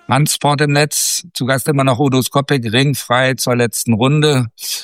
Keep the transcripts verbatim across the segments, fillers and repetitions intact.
Transport im Netz, zu Gast immer noch Udo Skopek, ringfrei zur letzten Runde.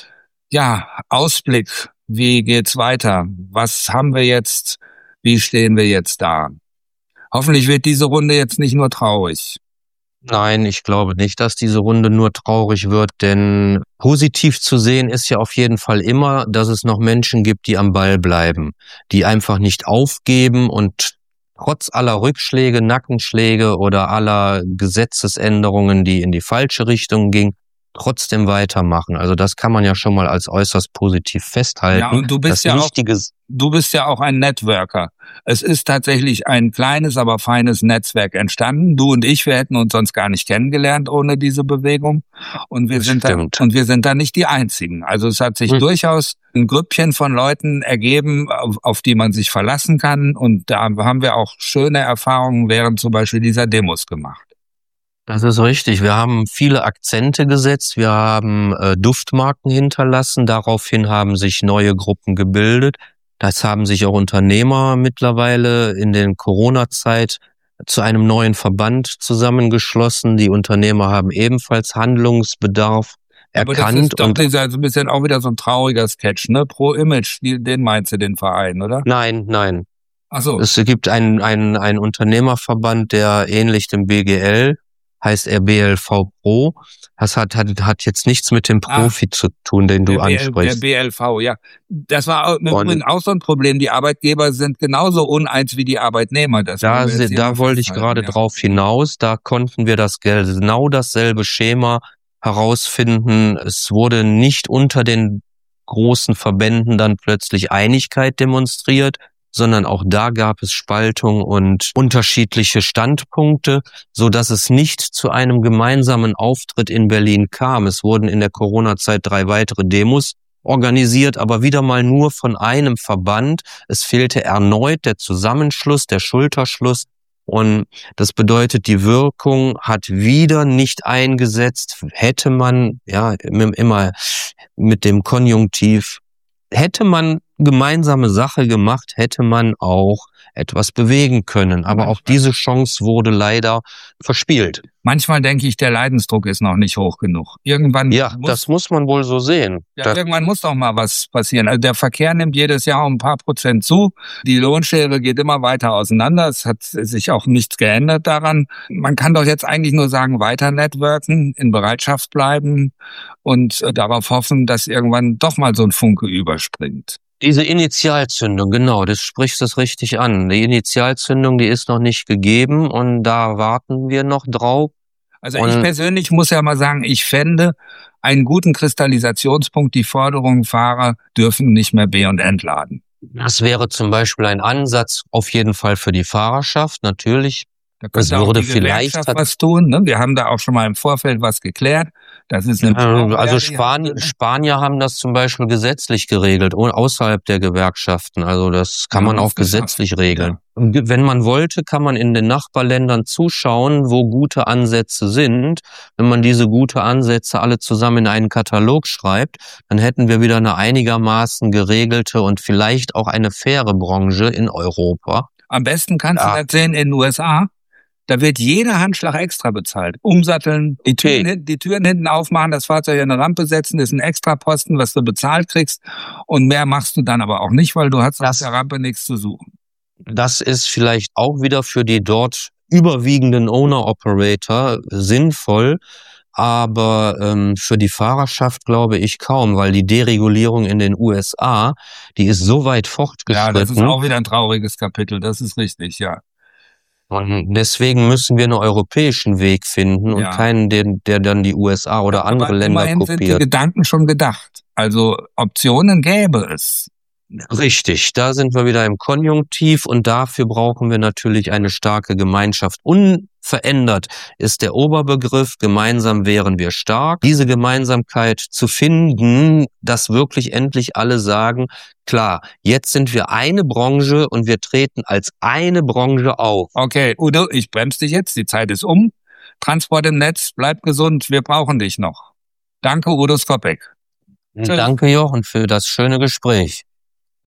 Ja, Ausblick, wie geht's weiter? Was haben wir jetzt? Wie stehen wir jetzt da? Hoffentlich wird diese Runde jetzt nicht nur traurig. Nein, ich glaube nicht, dass diese Runde nur traurig wird, denn positiv zu sehen ist ja auf jeden Fall immer, dass es noch Menschen gibt, die am Ball bleiben, die einfach nicht aufgeben und trotz aller Rückschläge, Nackenschläge oder aller Gesetzesänderungen, die in die falsche Richtung gingen, trotzdem weitermachen. Also das kann man ja schon mal als äußerst positiv festhalten. Ja, und du bist das ja auch, Wichtige, du bist ja auch ein Networker. Es ist tatsächlich ein kleines, aber feines Netzwerk entstanden. Du und ich, wir hätten uns sonst gar nicht kennengelernt ohne diese Bewegung. Und wir sind da, und wir sind da nicht die Einzigen. Also es hat sich hm. durchaus ein Grüppchen von Leuten ergeben, auf, auf die man sich verlassen kann. Und da haben wir auch schöne Erfahrungen während zum Beispiel dieser Demos gemacht. Das ist richtig. Wir haben viele Akzente gesetzt, wir haben äh, Duftmarken hinterlassen, daraufhin haben sich neue Gruppen gebildet. Das haben sich auch Unternehmer mittlerweile in der Corona-Zeit zu einem neuen Verband zusammengeschlossen. Die Unternehmer haben ebenfalls Handlungsbedarf erkannt. Aber das ist doch dieser, also ein bisschen auch wieder so ein trauriger Sketch, ne? Pro Image, den meinst du, den Verein, oder? Nein, nein. Ach so. Es gibt einen, einen, einen Unternehmerverband, der ähnlich dem B G L heißt er B L V Pro. Das hat, hat, hat jetzt nichts mit dem Profi ah, zu tun, den du ansprichst. Der B L V, ja. Das war auch, auch so ein Problem. Die Arbeitgeber sind genauso uneins wie die Arbeitnehmer. Das da da wollte ich gerade ja. drauf hinaus. Da konnten wir das genau dasselbe Schema herausfinden. Es wurde nicht unter den großen Verbänden dann plötzlich Einigkeit demonstriert, sondern auch da gab es Spaltung und unterschiedliche Standpunkte, so dass es nicht zu einem gemeinsamen Auftritt in Berlin kam. Es wurden in der Corona-Zeit drei weitere Demos organisiert, aber wieder mal nur von einem Verband. Es fehlte erneut der Zusammenschluss, der Schulterschluss. Und das bedeutet, die Wirkung hat wieder nicht eingesetzt. Hätte man, ja, immer mit dem Konjunktiv, hätte man gemeinsame Sache gemacht, hätte man auch etwas bewegen können. Aber auch diese Chance wurde leider verspielt. Manchmal denke ich, der Leidensdruck ist noch nicht hoch genug. Irgendwann ja, muss, das muss man wohl so sehen. Ja, irgendwann muss doch mal was passieren. Also der Verkehr nimmt jedes Jahr um ein paar Prozent zu. Die Lohnschere geht immer weiter auseinander. Es hat sich auch nichts geändert daran. Man kann doch jetzt eigentlich nur sagen, weiter networken, in Bereitschaft bleiben und darauf hoffen, dass irgendwann doch mal so ein Funke überspringt. Diese Initialzündung, genau, das sprichst es richtig an. Die Initialzündung, die ist noch nicht gegeben und da warten wir noch drauf. Also ich persönlich muss ja mal sagen, ich fände einen guten Kristallisationspunkt die Forderung, Fahrer dürfen nicht mehr be- und entladen. Das wäre zum Beispiel ein Ansatz auf jeden Fall für die Fahrerschaft, natürlich. Da könnte auch die Gewerkschaft was tun. Ne? Wir haben da auch schon mal im Vorfeld was geklärt. Das ist eine also Span- Spanier haben das zum Beispiel gesetzlich geregelt, außerhalb der Gewerkschaften. Also das kann ja, man auch gesetzlich geschafft. regeln. Ja. Wenn man wollte, kann man in den Nachbarländern zuschauen, wo gute Ansätze sind. Wenn man diese gute Ansätze alle zusammen in einen Katalog schreibt, dann hätten wir wieder eine einigermaßen geregelte und vielleicht auch eine faire Branche in Europa. Am besten kannst ja. du das sehen in den U S A. Da wird jeder Handschlag extra bezahlt. Umsatteln, die Türen, okay. die Türen hinten aufmachen, das Fahrzeug in eine Rampe setzen, ist ein Extraposten, was du bezahlt kriegst. Und mehr machst du dann aber auch nicht, weil du hast auf der Rampe nichts zu suchen. Das ist vielleicht auch wieder für die dort überwiegenden Owner-Operator sinnvoll. Aber ähm, für die Fahrerschaft glaube ich kaum, weil die Deregulierung in den U S A, die ist so weit fortgeschritten. Ja, das ist auch wieder ein trauriges Kapitel, das ist richtig, ja. Und deswegen müssen wir einen europäischen Weg finden und ja. keinen, der, der dann die U S A oder ja, andere aber Länder immerhin kopiert. Sind die Gedanken schon gedacht. Also Optionen gäbe es. Richtig, da sind wir wieder im Konjunktiv und dafür brauchen wir natürlich eine starke Gemeinschaft. Unverändert ist der Oberbegriff, gemeinsam wären wir stark. Diese Gemeinsamkeit zu finden, dass wirklich endlich alle sagen, klar, jetzt sind wir eine Branche und wir treten als eine Branche auf. Okay, Udo, ich bremse dich jetzt, die Zeit ist um. Transport im Netz, bleib gesund, wir brauchen dich noch. Danke, Udo Skopek. Danke, Jochen, für das schöne Gespräch.